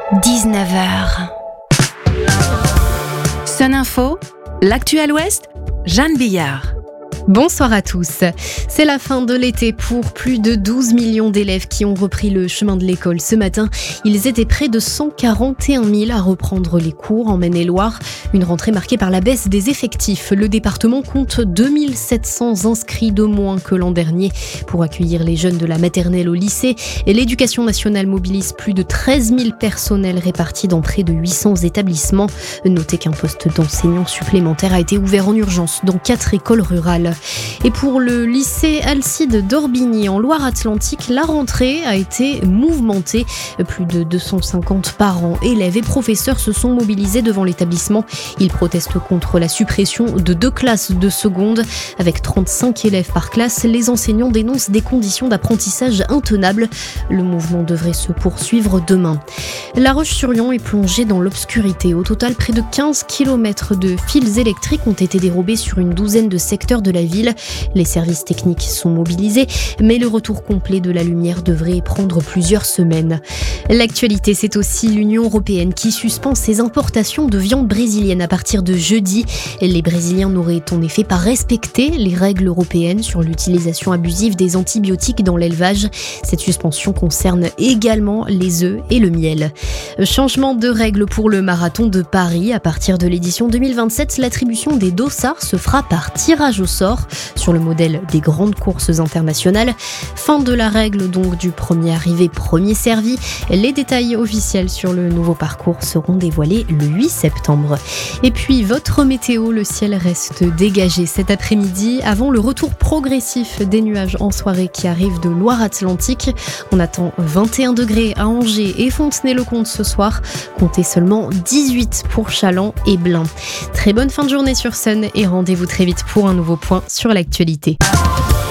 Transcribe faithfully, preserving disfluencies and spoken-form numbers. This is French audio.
dix-neuf heures. Sun Info, l'actu à l'Ouest, Jeanne Billard. Bonsoir à tous. C'est la fin de l'été pour plus de douze millions d'élèves qui ont repris le chemin de l'école ce matin. Ils étaient près de cent quarante et un mille à reprendre les cours en Maine-et-Loire. Une rentrée marquée par la baisse des effectifs. Le département compte deux mille sept cents inscrits de moins que l'an dernier pour accueillir les jeunes de la maternelle au lycée. Et l'Éducation nationale mobilise plus de treize mille personnels répartis dans près de huit cents établissements. Notez qu'un poste d'enseignant supplémentaire a été ouvert en urgence dans quatre écoles rurales. Et pour le lycée Alcide d'Orbigny en Loire-Atlantique, la rentrée a été mouvementée. Plus de deux cent cinquante parents, élèves et professeurs se sont mobilisés devant l'établissement. Ils protestent contre la suppression de deux classes de seconde. Avec trente-cinq élèves par classe, les enseignants dénoncent des conditions d'apprentissage intenables. Le mouvement devrait se poursuivre demain. La Roche-sur-Yon est plongée dans l'obscurité. Au total, près de quinze kilomètres de fils électriques ont été dérobés sur une douzaine de secteurs de la ville. Les services techniques sont mobilisés, mais le retour complet de la lumière devrait prendre plusieurs semaines. L'actualité, c'est aussi l'Union européenne qui suspend ses importations de viande brésilienne à partir de jeudi. Les Brésiliens n'auraient en effet pas respecté les règles européennes sur l'utilisation abusive des antibiotiques dans l'élevage. Cette suspension concerne également les œufs et le miel. Changement de règles pour le marathon de Paris. À partir de l'édition deux mille vingt-sept, l'attribution des dossards se fera par tirage au sort, sur le modèle des grandes courses internationales. Fin de la règle donc du premier arrivé, premier servi. Les détails officiels sur le nouveau parcours seront dévoilés le huit septembre. Et puis votre météo, le ciel reste dégagé cet après-midi avant le retour progressif des nuages en soirée qui arrivent de Loire-Atlantique. On attend vingt et un degrés à Angers et Fontenay-le-Comte ce soir. Comptez seulement dix-huit pour Challans et Blain. Très bonne fin de journée sur Sun et rendez-vous très vite pour un nouveau point sur l'actualité.